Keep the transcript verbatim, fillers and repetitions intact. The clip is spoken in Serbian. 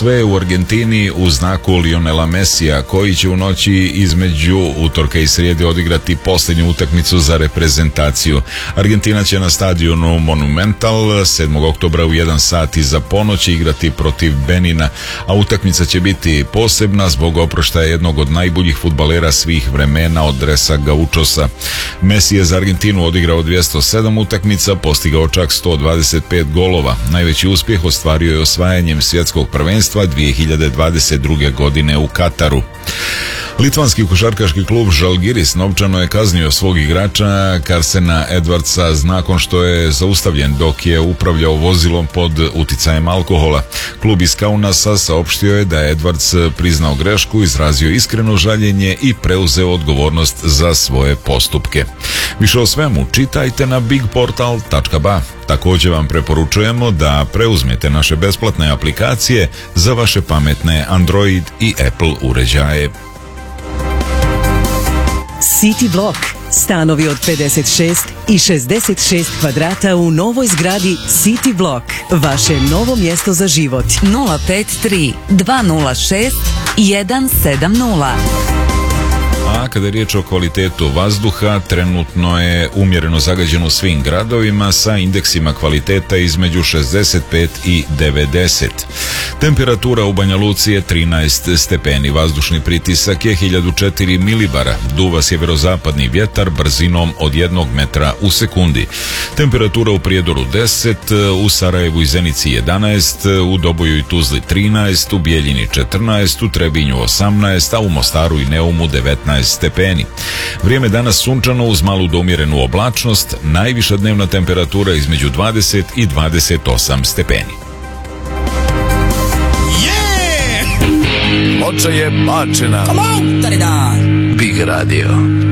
sve u Argentini u znaku Lionela Messija, koji će u noći između utorka i srijede odigrati posljednju utakmicu za reprezentaciju. Argentina će na stadionu Monumental sedmog oktobra u jedan sat iza ponoći igrati protiv Benina, a utakmica će biti posebna zbog oproštaja jednog od najboljih fudbalera svih vremena od Dresa Gaučosa. Messi je za Argentinu odigrao dvjesto sedam utakmica, postigao čak sto dvadeset pet golova. Najveći uspjeh ostvario je osvajanjem svjetskog prvenstva dvije hiljade dvadeset druge. godine u Kataru. Litvanski košarkaški klub Žalgiris novčano je kaznio svog igrača Karsena Edwardsa nakon što je zaustavljen dok je upravljao vozilom pod uticajem alkohola. Klub iz Kaunasa saopštio je da je Edwards priznao grešku, izrazio iskreno žaljenje i preuzeo odgovornost za svoje postupke. Više o svemu čitajte na big portal tačka ba. Također vam preporučujemo da preuzmete naše besplatne aplikacije za vaše pametne Android i Apple uređaje. City Block. Stanovi od pedeset šest i šezdeset šest kvadrata u novoj zgradi City Block. Vaše novo mjesto za život. nula pet tri dva nula šest jedan sedam nula. A kada je riječ o kvalitetu vazduha, trenutno je umjereno zagađeno u svim gradovima sa indeksima kvaliteta između šezdeset pet i devedeset. Temperatura u Banja Luci je trinaest stepeni, vazdušni pritisak je hiljadu četiri milibara, duva sjeverozapadni vjetar brzinom od jednog metra u sekundi. Temperatura u Prijedoru deset, u Sarajevu i Zenici jedanaest, u Doboju i Tuzli trinaest, u Bijeljini četrnaest, u Trebinju osamnaest, a u Mostaru i Neumu devetnaest stepeni. Vrijeme danas sunčano uz malu do umjerenu oblačnost, najviša dnevna temperatura između dvadeset i dvadeset osam stepeni. Moča je bačena. Come on, Big Radio.